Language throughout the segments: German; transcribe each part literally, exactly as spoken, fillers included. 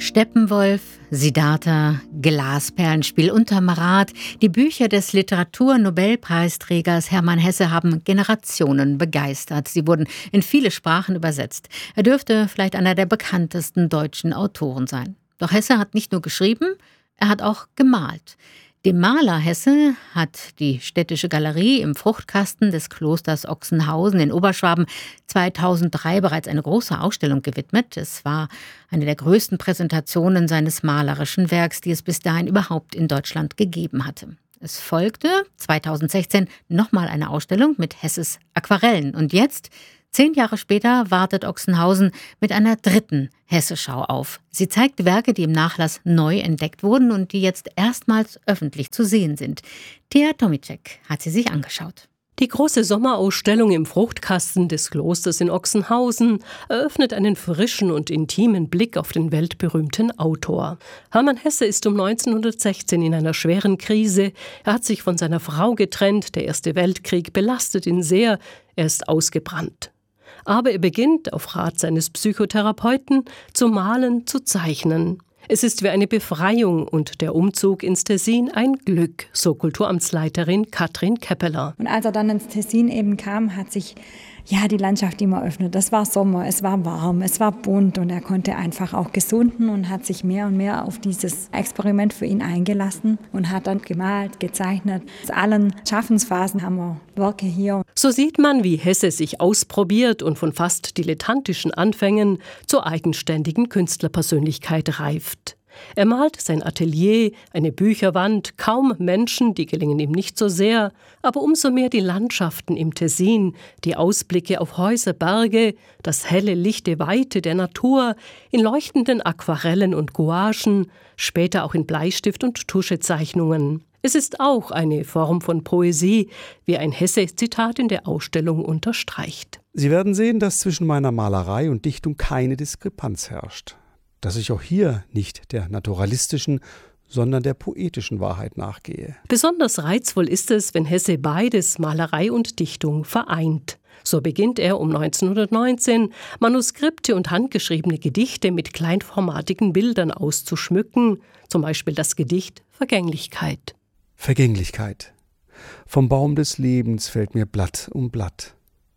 Steppenwolf, Siddhartha, Glasperlenspiel unter Marat, die Bücher des Literaturnobelpreisträgers Hermann Hesse haben Generationen begeistert. Sie wurden in viele Sprachen übersetzt. Er dürfte vielleicht einer der bekanntesten deutschen Autoren sein. Doch Hesse hat nicht nur geschrieben, er hat auch gemalt. Dem Maler Hesse hat die Städtische Galerie im Fruchtkasten des Klosters Ochsenhausen in Oberschwaben zweitausenddrei bereits eine große Ausstellung gewidmet. Es war eine der größten Präsentationen seines malerischen Werks, die es bis dahin überhaupt in Deutschland gegeben hatte. Es folgte zweitausendsechzehn nochmal eine Ausstellung mit Hesses Aquarellen. Und jetzt, zehn Jahre später, wartet Ochsenhausen mit einer dritten Hesse-Schau auf. Sie zeigt Werke, die im Nachlass neu entdeckt wurden und die jetzt erstmals öffentlich zu sehen sind. Thea Tomicek hat sie sich angeschaut. Die große Sommerausstellung im Fruchtkasten des Klosters in Ochsenhausen eröffnet einen frischen und intimen Blick auf den weltberühmten Autor. Hermann Hesse ist um neunzehnhundertsechzehn in einer schweren Krise. Er hat sich von seiner Frau getrennt. Der Erste Weltkrieg belastet ihn sehr. Er ist ausgebrannt. Aber er beginnt, auf Rat seines Psychotherapeuten, zu malen, zu zeichnen. Es ist wie eine Befreiung und der Umzug ins Tessin ein Glück, so Kulturamtsleiterin Katrin Keppeler. Und als er dann ins Tessin eben kam, hat sich ja die Landschaft immer öffnet. Es war Sommer, es war warm, es war bunt und er konnte einfach auch gesunden und hat sich mehr und mehr auf dieses Experiment für ihn eingelassen und hat dann gemalt, gezeichnet. Aus allen Schaffensphasen haben wir Werke hier. So sieht man, wie Hesse sich ausprobiert und von fast dilettantischen Anfängen zur eigenständigen Künstlerpersönlichkeit reift. Er malt sein Atelier, eine Bücherwand, kaum Menschen, die gelingen ihm nicht so sehr, aber umso mehr die Landschaften im Tessin, die Ausblicke auf Häuser, Berge, das helle, lichte Weite der Natur, in leuchtenden Aquarellen und Gouachen, später auch in Bleistift- und Tuschezeichnungen. Es ist auch eine Form von Poesie, wie ein Hesse-Zitat in der Ausstellung unterstreicht. Sie werden sehen, dass zwischen meiner Malerei und Dichtung keine Diskrepanz herrscht. Dass ich auch hier nicht der naturalistischen, sondern der poetischen Wahrheit nachgehe. Besonders reizvoll ist es, wenn Hesse beides, Malerei und Dichtung, vereint. So beginnt er um neunzehnhundertneunzehn, Manuskripte und handgeschriebene Gedichte mit kleinformatigen Bildern auszuschmücken, zum Beispiel das Gedicht Vergänglichkeit. Vergänglichkeit. Vom Baum des Lebens fällt mir Blatt um Blatt.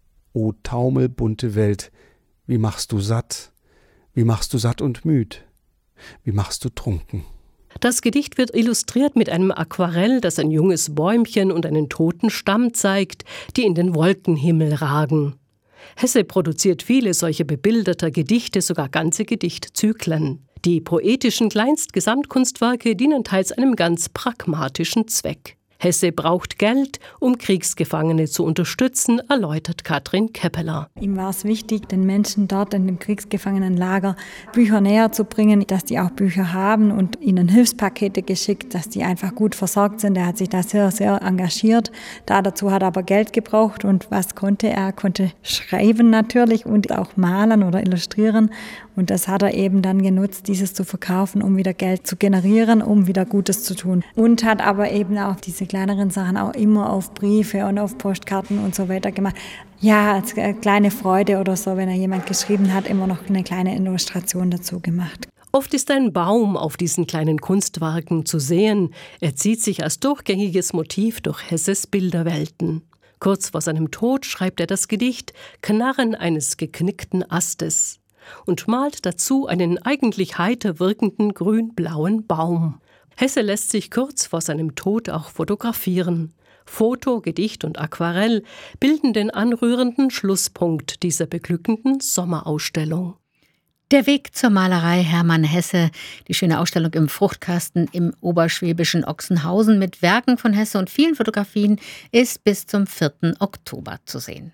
O taumelbunte Welt, wie machst du satt? Wie machst du satt und müd? Wie machst du trunken? Das Gedicht wird illustriert mit einem Aquarell, das ein junges Bäumchen und einen toten Stamm zeigt, die in den Wolkenhimmel ragen. Hesse produziert viele solcher bebilderter Gedichte, sogar ganze Gedichtzyklen. Die poetischen Kleinstgesamtkunstwerke dienen teils einem ganz pragmatischen Zweck. Hesse braucht Geld, um Kriegsgefangene zu unterstützen, erläutert Katrin Keppeler. Ihm war es wichtig, den Menschen dort in dem Kriegsgefangenenlager Bücher näher zu bringen, dass die auch Bücher haben und ihnen Hilfspakete geschickt, dass die einfach gut versorgt sind. Er hat sich da sehr, sehr engagiert. Da dazu hat er aber Geld gebraucht und was konnte er? Er konnte schreiben natürlich und auch malen oder illustrieren. Und das hat er eben dann genutzt, dieses zu verkaufen, um wieder Geld zu generieren, um wieder Gutes zu tun. Und hat aber eben auch diese kleineren Sachen auch immer auf Briefe und auf Postkarten und so weiter gemacht. Ja, als kleine Freude oder so, wenn er jemand geschrieben hat, immer noch eine kleine Illustration dazu gemacht. Oft ist ein Baum auf diesen kleinen Kunstwerken zu sehen. Er zieht sich als durchgängiges Motiv durch Hesses Bilderwelten. Kurz vor seinem Tod schreibt er das Gedicht Knarren eines geknickten Astes und malt dazu einen eigentlich heiter wirkenden grün-blauen Baum. Hesse lässt sich kurz vor seinem Tod auch fotografieren. Foto, Gedicht und Aquarell bilden den anrührenden Schlusspunkt dieser beglückenden Sommerausstellung. Der Weg zur Malerei Hermann Hesse, die schöne Ausstellung im Fruchtkasten im oberschwäbischen Ochsenhausen mit Werken von Hesse und vielen Fotografien, ist bis zum vierten Oktober zu sehen.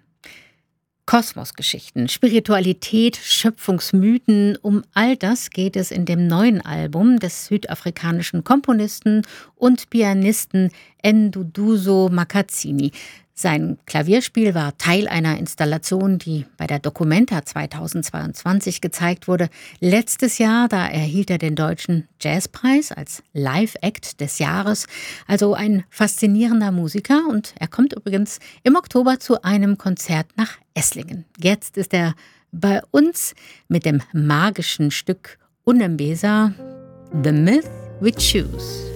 Kosmosgeschichten, Spiritualität, Schöpfungsmythen, um all das geht es in dem neuen Album des südafrikanischen Komponisten und Pianisten Nduduzo Makatsini. Sein Klavierspiel war Teil einer Installation, die bei der Documenta zweitausendzweiundzwanzig gezeigt wurde. Letztes Jahr, da erhielt er den Deutschen Jazzpreis als Live-Act des Jahres. Also ein faszinierender Musiker und er kommt übrigens im Oktober zu einem Konzert nach Esslingen. Jetzt ist er bei uns mit dem magischen Stück Unembesa, The Myth We Choose.